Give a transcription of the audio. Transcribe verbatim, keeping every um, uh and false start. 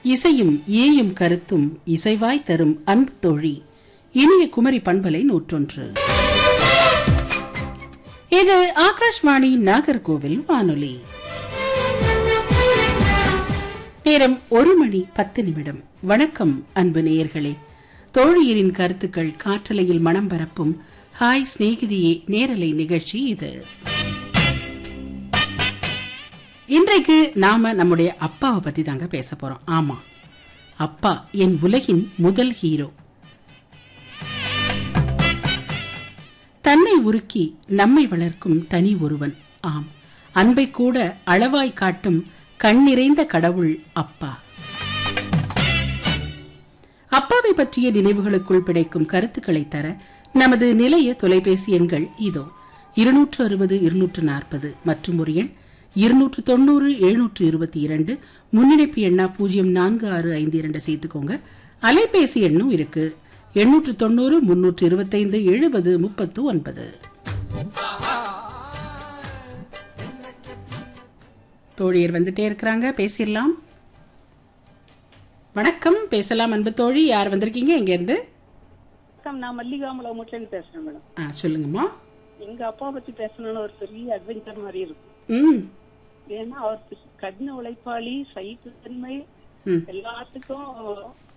இசையும் ஏயும் கருத்தும் இசைவாய் தரும் அன்பு தோழி இனிய குமரி பண்பலை நூற்றொன்று. இது ஆகாஷ்வாணி நாகர்கோவில் வானொலி. நேரம் ஒரு மணி பத்து நிமிடம். வணக்கம் அன்பு நேயர்களே. தோழியரின் கருத்துக்கள் காற்றலையில் மனம் பரப்பும் ஹாய் சிநேகிதியே நேரலை நிகழ்ச்சி இது. இன்றைக்கு நாம நம்முடைய அப்பாவை பத்தி தாங்க பேச போறோம். ஆமா, அப்பா என் உலகின் முதல் ஹீரோ. தன்னை உருக்கி நம்மை வளர்க்கும் தனி ஒருவன். ஆம், அன்பை கூட அளவாய் காட்டும் கண் நிறைந்த கடவுள் அப்பா. அப்பாவை பற்றிய நினைவுகளுக்குள் பிடைக்கும் கருத்துக்களை தர நமது நிலைய தொலைபேசி எண்கள் இதோ: இருநூற்று அறுபது இருநூற்று நாற்பது மற்றும் ஒரு எண் இருநூற்று தொண்ணூறு எழுநூற்று இருபத்தி இரண்டு. முன்னிணைப்பு எண்ணா பூஜ்ஜியம் நான்கு ஆறு ஐந்து இரண்டு சேர்த்துக்கோங்க. அலைபேசி எண்ணும் இருக்கு: எண்ணூற்று தொண்ணூறு முன்னூற்று இருபத்தைந்து எழுபது முப்பத்து ஒன்பது. தோழியர் வந்துட்டே இருக்கிறாங்க, பேசிடலாம். வணக்கம், பேசலாம் அன்பு தோழி. யார் வந்திருக்கீங்க, எங்க இருந்து? நான் மல்லிகா முலமுட்ல பேசுறேன் மேடம். ஆ, சொல்லுங்கம்மா. எங்க அப்பா பத்தி பேசணும்னு ஒரு பெரிய அட்வென்ச்சர் மாதிரி இருக்கும். ம். ஏன்னா அவர் கடின உழைப்பாளி, சகிப்புத்தன்மை, எல்லாத்துக்கும்